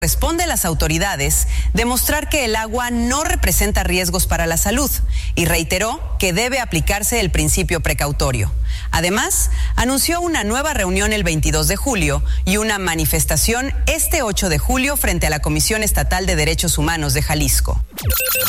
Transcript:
Corresponde a las autoridades demostrar que el agua no representa riesgos para la salud y reiteró que debe aplicarse el principio precautorio. Además, anunció una nueva reunión el 22 de julio y una manifestación este 8 de julio frente a la Comisión Estatal de Derechos Humanos de Jalisco.